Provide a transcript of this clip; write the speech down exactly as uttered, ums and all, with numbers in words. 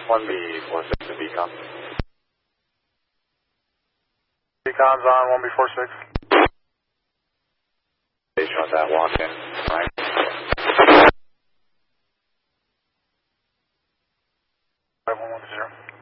one B four six to Beacon. Beacon's on one B four six. Station on that walk in. Right. five one one zero.